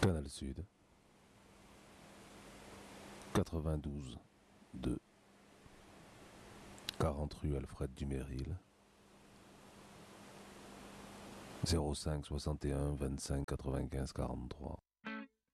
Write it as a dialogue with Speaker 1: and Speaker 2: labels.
Speaker 1: Canal Sud, 92 2, 40 rue Alfred Duméril, 05 61 25 95 43.